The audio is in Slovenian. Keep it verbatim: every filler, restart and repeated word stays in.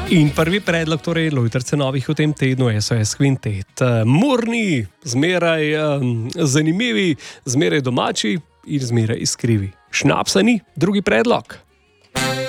In prvi predlog, torej Lojtrce novih v tem tednu, S O S Kvintet. Morni, zmeraj um, zanimivi, zmeraj domači in zmeraj iskrivi. Šnapsa ni, drugi predlog.